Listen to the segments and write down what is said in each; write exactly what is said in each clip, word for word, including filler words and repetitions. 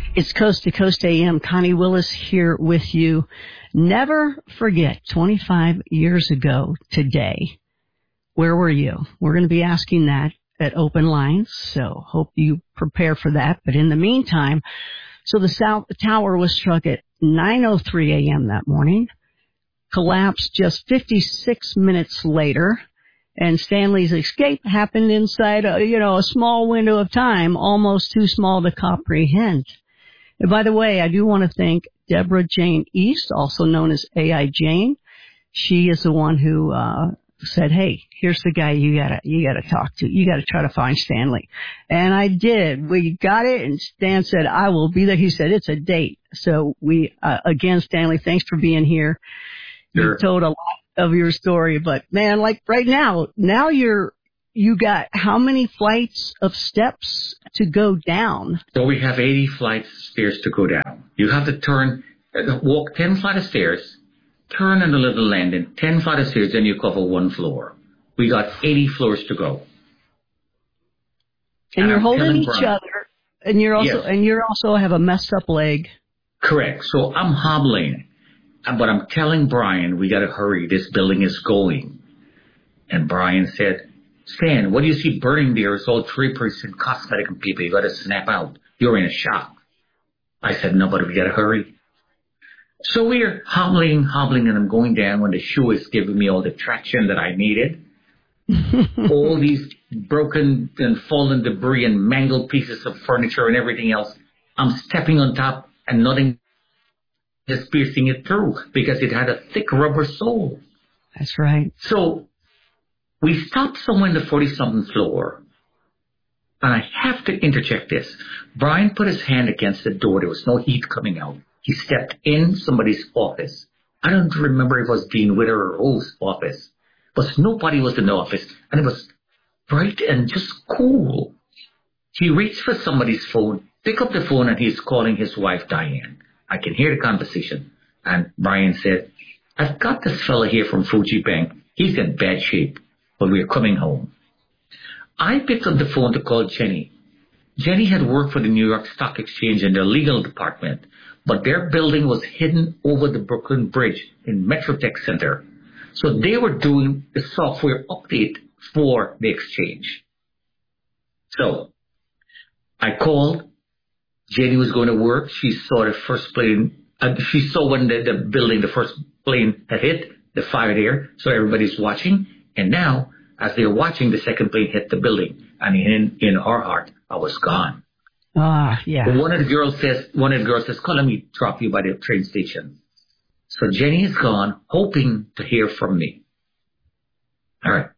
It's Coast to Coast A M. Connie Willis here with you. Never forget, twenty-five years ago today, where were you? We're going to be asking that at Open Lines, so hope you prepare for that. But in the meantime, so the South Tower was struck at nine oh three a.m. that morning, collapsed just fifty-six minutes later, and Stanley's escape happened inside a, you know, a small window of time, almost too small to comprehend. And by the way, I do want to thank Deborah Jane East, also known as A I Jane. She is the one who uh said, hey, here's the guy you gotta you gotta talk to. You gotta try to find Stanley. And I did. We got it, and Stan said, I will be there. He said, it's a date. So we, uh, again, Stanley, thanks for being here. Sure. You told a lot of your story, but man, like right now, now you're, you got how many flights of steps to go down? So we have eighty flights of stairs to go down. You have to turn, walk ten flight of stairs, turn on the little landing, ten flight of stairs, then you cover one floor. We got eighty floors to go. And, and you're I'm holding each Brian, other, and you're also, yes. and you're also have a messed up leg. Correct. So I'm hobbling, but I'm telling Brian, we got to hurry. This building is going. And Brian said, Stan, what do you see burning there? It's all draperies and cosmetic and people. You got to snap out. You're in a shock. I said, no, but we got to hurry. So we're hobbling, hobbling, and I'm going down when the shoe is giving me all the traction that I needed. All these broken and fallen debris and mangled pieces of furniture and everything else. I'm stepping on top and nothing is piercing it through because it had a thick rubber sole. That's right. So we stopped somewhere in the forty-something floor. And I have to interject this. Brian put his hand against the door. There was no heat coming out. He stepped in somebody's office. I don't remember if it was Dean Witter or whose office. But nobody was in the office. And it was bright and just cool. He reached for somebody's phone, picked up the phone, and he's calling his wife, Diane. I can hear the conversation. And Brian said, I've got this fella here from Fuji Bank. He's in bad shape, but we're coming home. I picked up the phone to call Jenny. Jenny had worked for the New York Stock Exchange in their legal department, but their building was hidden over the Brooklyn Bridge in Metrotech Center. So they were doing the software update for the exchange. So I called. Jenny was going to work. She saw the first plane. Uh, she saw when the, the building, the first plane had hit, the fire there. So everybody's watching. And now, as they're watching, the second plane hit the building. And in, in our heart, I was gone. Ah, yeah. But one of the girls says, one of the girls says, come, let me drop you by the train station. So Jenny is gone, hoping to hear from me. All right.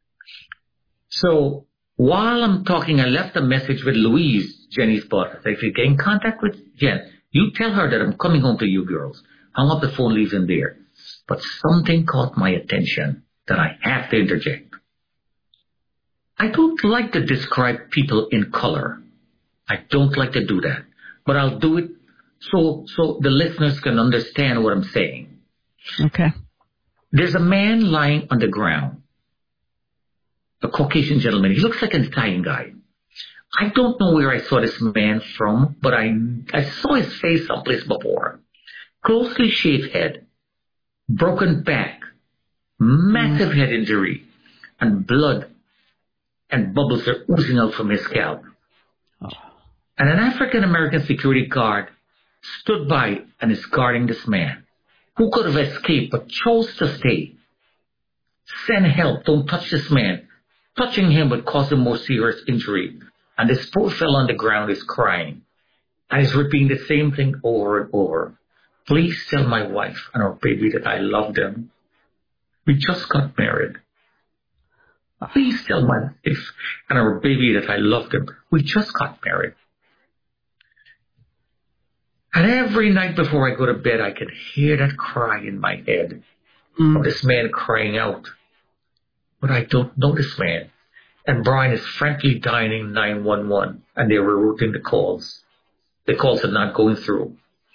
So while I'm talking, I left a message with Louise, Jenny's boss. I said, if you get in contact with Jen, you tell her that I'm coming home to you girls. Hung up the phone, leaves in there. But something caught my attention that I have to interject. I don't like to describe people in color. I don't like to do that. But I'll do it so so the listeners can understand what I'm saying. Okay. There's a man lying on the ground. A Caucasian gentleman. He looks like an Italian guy. I don't know where I saw this man from, but I I saw his face someplace before. Closely shaved head, broken back, massive mm. head injury, and blood and bubbles are oozing out from his scalp. Oh. And an African-American security guard stood by and is guarding this man, who could have escaped but chose to stay. Send help, don't touch this man. Touching him would cause him more serious injury. And this poor fellow on the ground is crying. And he's repeating the same thing over and over. Please tell my wife and our baby that I love them. We just got married. Please tell my wife and our baby that I love them. We just got married. And every night before I go to bed, I can hear that cry in my head mm. of this man crying out. But I don't know this man. And Brian is frankly dialing nine one one, and they were routing the calls. The calls are not going through.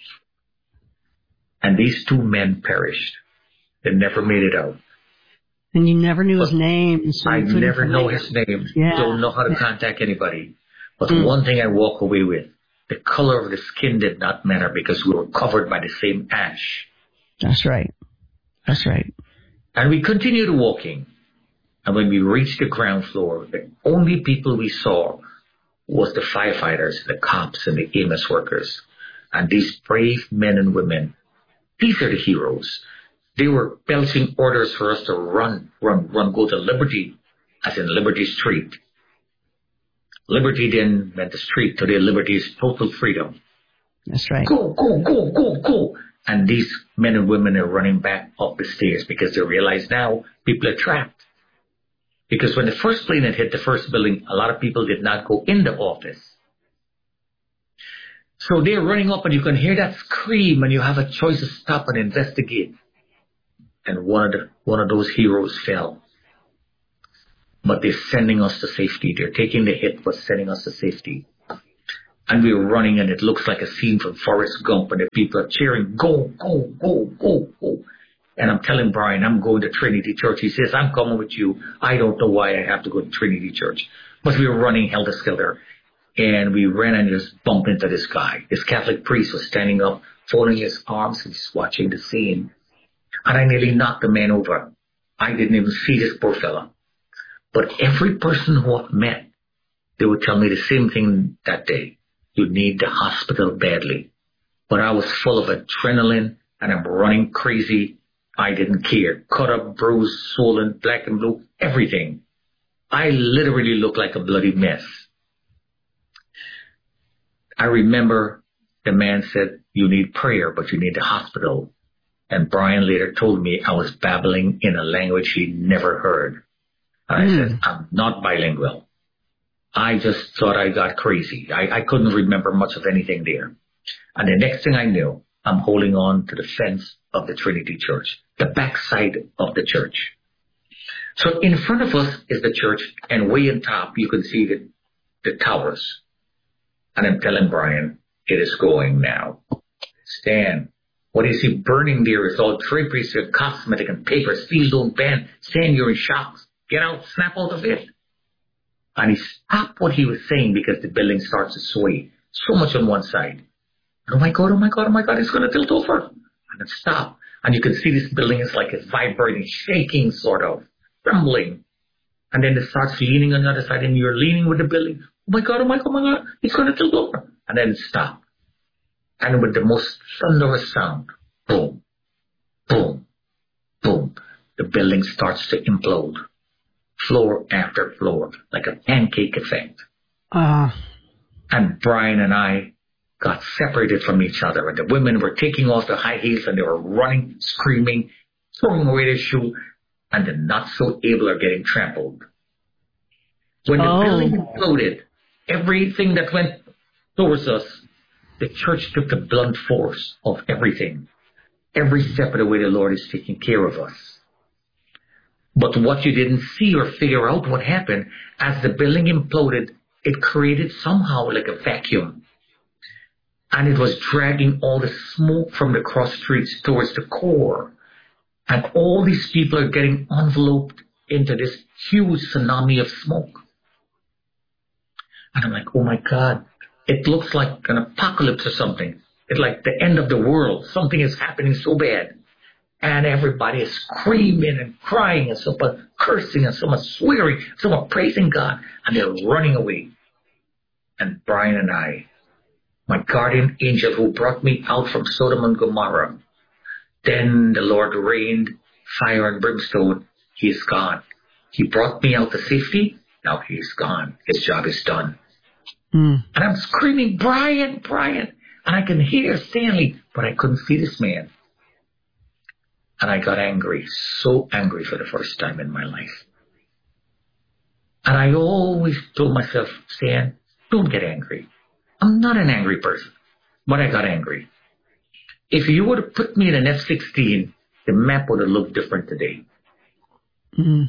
And these two men perished. They never made it out. And you never knew but his name. So I never know his name. Yeah. Don't know how to contact anybody. But mm. one thing I walk away with, the color of the skin did not matter because we were covered by the same ash. That's right. That's right. And we continued walking. And when we reached the ground floor, the only people we saw was the firefighters, the cops, and the E M S workers. And these brave men and women, these are the heroes. They were belching orders for us to run, run, run, go to Liberty, as in Liberty Street. Liberty then meant the street. Today, Liberty is total freedom. That's right. Go, go, go, go, go. And these men and women are running back up the stairs because they realize now people are trapped. Because when the first plane had hit the first building, a lot of people did not go in the office. So they're running up and you can hear that scream and you have a choice to stop and investigate. And one of the, one of those heroes fell. But they're sending us to safety. They're taking the hit but sending us to safety. And we're running and it looks like a scene from Forrest Gump and the people are cheering, go, go, go, go, go. And I'm telling Brian, I'm going to Trinity Church. He says, I'm coming with you. I don't know why I have to go to Trinity Church. But we were running helter-skelter. And we ran and just bumped into this guy. This Catholic priest was standing up, folding his arms, and he's watching the scene. And I nearly knocked the man over. I didn't even see this poor fella. But every person who I've met, they would tell me the same thing that day. You need the hospital badly. But I was full of adrenaline, and I'm running crazy. I didn't care. Cut up, bruised, swollen, black and blue, everything. I literally looked like a bloody mess. I remember the man said, you need prayer, but you need the hospital. And Brian later told me I was babbling in a language he never heard. And mm. I said, I'm not bilingual. I just thought I got crazy. I, I couldn't remember much of anything there. And the next thing I knew, I'm holding on to the fence of the Trinity Church, the backside of the church. So in front of us is the church, and way on top you can see the, the towers. And I'm telling Brian, it is going now. Stan, what you see burning there is all draperies and cosmetic and paper. Steel don't bend. Stan, you're in shock. Get out, snap out of it. And he stopped what he was saying because the building starts to sway so much on one side. Oh my God, oh my God, oh my God, it's going to tilt over. And it stopped. And you can see this building is like it's vibrating, shaking sort of, trembling. And then it starts leaning on the other side and you're leaning with the building. Oh my God, oh my God, oh my God, it's going to tilt over. And then it stopped. And with the most thunderous sound, boom, boom, boom, the building starts to implode. Floor after floor, like a pancake effect. Uh. And Brian and I got separated from each other. And the women were taking off their high heels and they were running, screaming, throwing away their shoe. And the not so able are getting trampled. When the oh. building imploded, everything that went towards us, the church took the blunt force of everything. Every step of the way the Lord is taking care of us. But what you didn't see or figure out what happened, as the building imploded, it created somehow like a vacuum. And it was dragging all the smoke from the cross streets towards the core. And all these people are getting enveloped into this huge tsunami of smoke. And I'm like, oh my God, it looks like an apocalypse or something. It's like the end of the world. Something is happening so bad. And everybody is screaming and crying and someone cursing and someone swearing, someone praising God. And they're running away. And Brian and I, my guardian angel who brought me out from Sodom and Gomorrah, then the Lord rained fire and brimstone. He is gone. He brought me out to safety. Now he is gone. His job is done. Mm. And I'm screaming, Brian, Brian. And I can hear Stanley, but I couldn't see this man. And I got angry, so angry for the first time in my life. And I always told myself, Stan, don't get angry. I'm not an angry person, but I got angry. If you would have put me in an F sixteen, the map would have looked different today. Mm.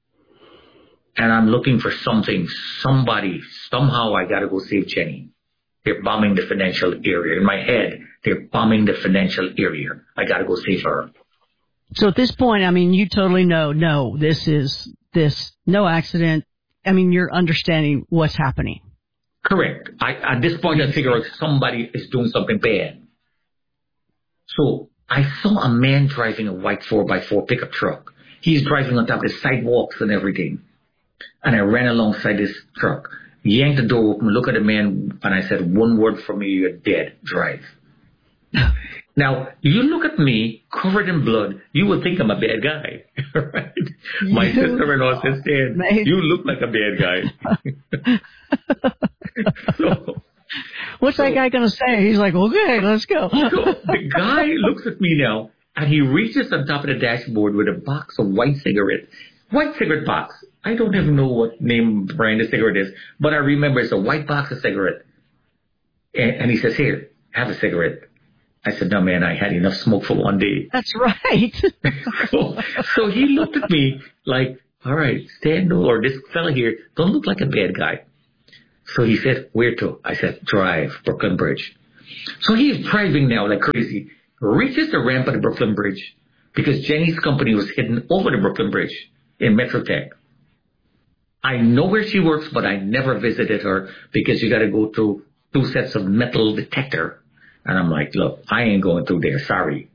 And I'm looking for something, somebody, somehow I got to go save Jenny. They're bombing the financial area. In my head, they're bombing the financial area. I got to go save her. So at this point, I mean, you totally know, no, this is, this, no accident. I mean, you're understanding what's happening. Correct. I, at this point, I figure out somebody is doing something bad. So I saw a man driving a white four by four pickup truck. He's driving on top of the sidewalks and everything. And I ran alongside this truck, yanked the door open, looked at the man, and I said, one word from you, you're dead. Drive. Now, you look at me, covered in blood, you would think I'm a bad guy, right? My you sister-in-law says, Stan, you look like a bad guy. so, What's so, that guy going to say? He's like, okay, let's go. So the guy looks at me now, and he reaches on top of the dashboard with a box of white cigarettes. White cigarette box. I don't even know what name brand the cigarette is, but I remember it's a white box of cigarette. And, and he says, here, have a cigarette. I said, no, man, I had enough smoke for one day. That's right. so, so he looked at me like, all right, Stan, or this fella here, don't look like a bad guy. So he said, where to? I said, drive, Brooklyn Bridge. So he's driving now like crazy, reaches the ramp of the Brooklyn Bridge because Jenny's company was hidden over the Brooklyn Bridge in Metrotech. I know where she works, but I never visited her because you got to go through two sets of metal detector. And I'm like, look, I ain't going through there. Sorry.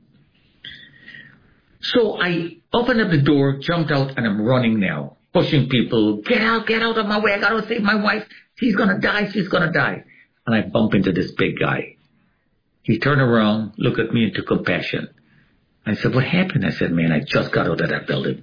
So I opened up the door, jumped out, and I'm running now, pushing people. Get out, get out of my way. I got to save my wife. She's going to die. She's going to die. And I bump into this big guy. He turned around, looked at me, and took compassion. I said, what happened? I said, man, I just got out of that building.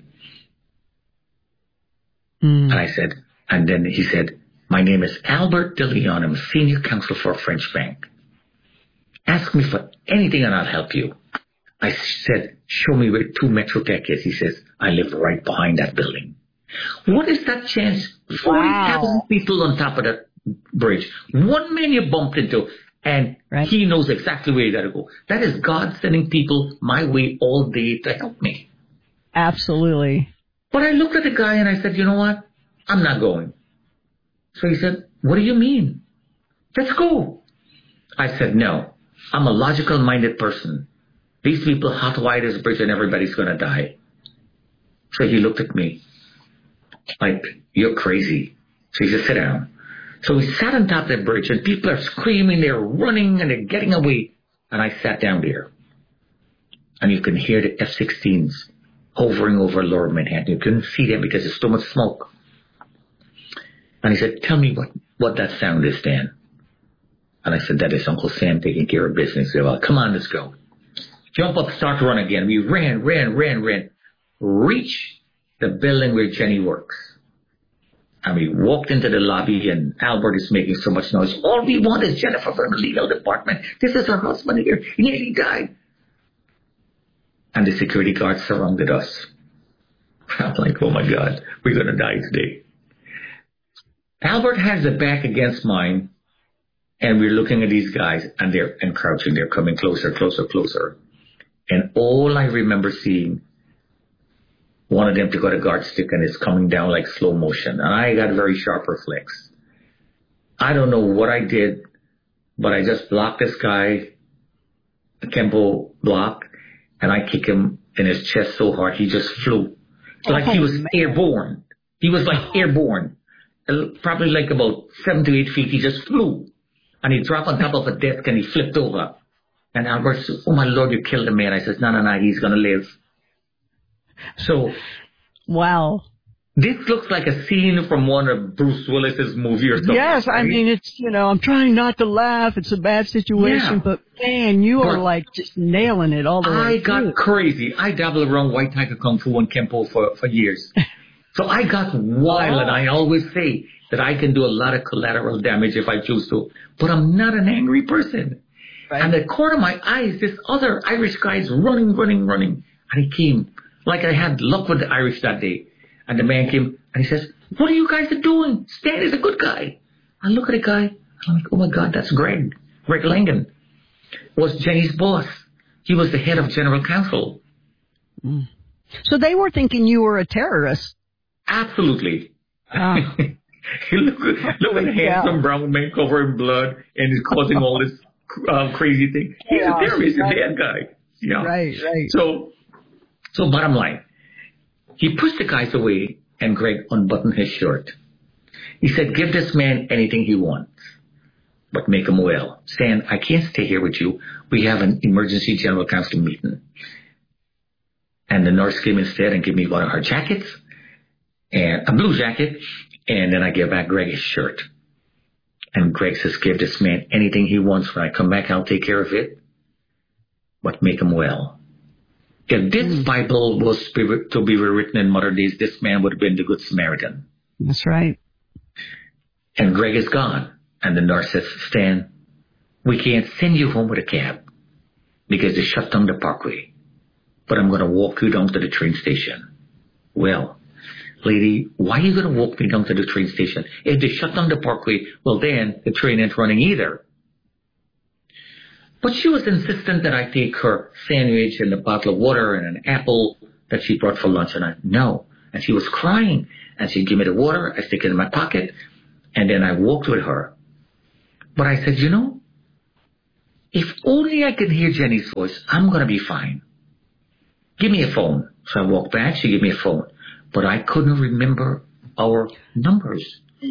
Mm. And I said, and then he said, my name is Albert De Leon. I'm a senior counsel for a French bank. Ask me for anything and I'll help you. I said, show me where two Metrotech is. He says, I live right behind that building. What is that chance? forty thousand wow. people on top of that bridge. One man you bumped into, and right. he knows exactly where you got to go. That is God sending people my way all day to help me. Absolutely. But I looked at the guy and I said, you know what? I'm not going. So he said, what do you mean? Let's go. I said, no. I'm a logical-minded person. These people hotwire this bridge and everybody's going to die. So he looked at me like, you're crazy. So he said, sit down. So we sat on top of the bridge and people are screaming, they're running and they're getting away. And I sat down there. And you can hear the F sixteens hovering over Lower Manhattan. You couldn't see them because there's so much smoke. And he said, tell me what, what that sound is, Dan. And I said, that is Uncle Sam taking care of business. He said, well, come on, let's go. Jump up, start to run again. We ran, ran, ran, ran. Reach the building where Jenny works. And we walked into the lobby and Albert is making so much noise. All we want is Jennifer from the legal department. This is her husband here. He nearly died. And the security guards surrounded us. I'm like, oh my God, we're going to die today. Albert has the back against mine. And we're looking at these guys, and they're encroaching. They're coming closer, closer, closer. And all I remember seeing, one of them took out a guard stick, and it's coming down like slow motion. And I got a very sharp reflex. I don't know what I did, but I just blocked this guy, a Kempo block, and I kicked him in his chest so hard, he just flew. Like he was airborne. He was like airborne. Probably like about seven to eight feet, he just flew. And he dropped on top of a desk and he flipped over. And Albert said, oh my Lord, you killed the man. I said, no, no, no, he's going to live. So. Wow. This looks like a scene from one of Bruce Willis's movie or something. Yes, I mean, it's, you know, I'm trying not to laugh. It's a bad situation, yeah. But man, you are but like just nailing it all the way I got through. crazy. I dabbled around White Tiger Kung Fu and Kempo for, for years. So I got wild, and I always say that I can do a lot of collateral damage if I choose to. But I'm not an angry person. Right. And the corner of my eyes, this other Irish guy is running, running, running. And he came, like I had luck with the Irish that day. And the man came, and he says, what are you guys doing? Stan is a good guy. I look at the guy, and I'm like, oh my God, that's Greg. Greg Langan was Jenny's boss. He was the head of general counsel. Mm. So they were thinking you were a terrorist. Absolutely. Oh. look look at a handsome brown man covered in blood and he's causing all this um, crazy thing. He's yeah, a terrorist, right. a bad guy. Yeah. Right, right. So, so bottom line, he pushed the guys away and Greg unbuttoned his shirt. He said, give this man anything he wants. but make him well. Stan, I can't stay here with you. We have an emergency general council meeting. And the nurse came instead and gave me one of her jackets, and a blue jacket, and then I gave back Greg his shirt. And Greg says, give this man anything he wants. When I come back, I'll take care of it, but make him well. If this Bible was to be rewritten in modern days, this man would have been the Good Samaritan. That's right. And Greg is gone. And the nurse says, Stan, we can't send you home with a cab because they shut down the parkway. But I'm going to walk you down to the train station. Well, lady, why are you going to walk me down to the train station? If they shut down the parkway, well then the train ain't running either. But she was insistent that I take her sandwich and a bottle of water and an apple that she brought for lunch. And I, no. And she was crying. And she'd give me the water. I stick it in my pocket. And then I walked with her. But I said, you know, if only I could hear Jenny's voice, I'm going to be fine. Give me a phone. So I walked back. She gave me a phone. But I couldn't remember our numbers.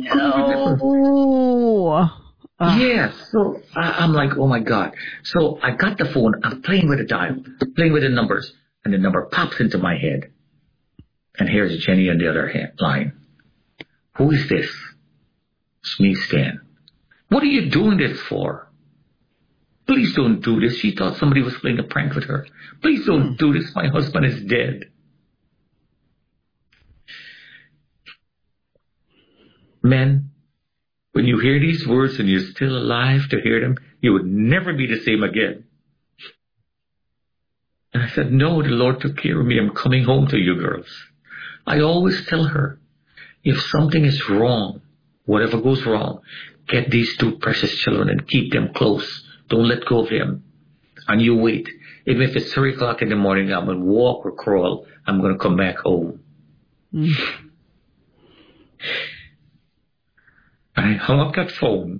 No. Uh, yes. So I, I'm like, oh, my God. So I got the phone. I'm playing with the dial, playing with the numbers. And the number pops into my head. And here's Jenny on the other hand, line. Who is this? It's me, Stan. What are you doing this for? Please don't do this. She thought somebody was playing a prank with her. Please don't do this. My husband is dead. Men, when you hear these words and you're still alive to hear them, you would never be the same again. And I said, no, the Lord took care of me. I'm coming home to you girls. I always tell her, if something is wrong, whatever goes wrong, get these two precious children and keep them close. Don't let go of them. And you wait. Even if it's three o'clock in the morning, I'm going to walk or crawl. I'm going to come back home. Mm. And I hung up that phone.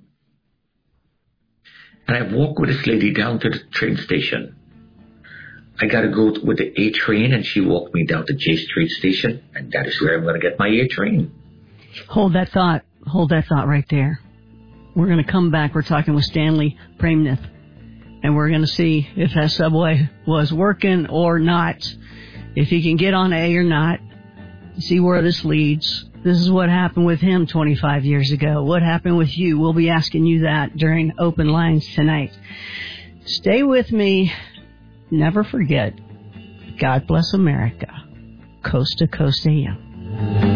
And I walked with this lady down to the train station. I got to go with the A train, and she walked me down to J Street Station. And that is where I'm going to get my A train. Hold that thought. Hold that thought right there. We're going to come back. We're talking with Stanley Premnath, and we're going to see if that subway was working or not, if he can get on A or not, see where this leads. This is what happened with him twenty-five years ago. What happened with you? We'll be asking you that during Open Lines tonight. Stay with me. Never forget, God bless America. Coast to Coast A M.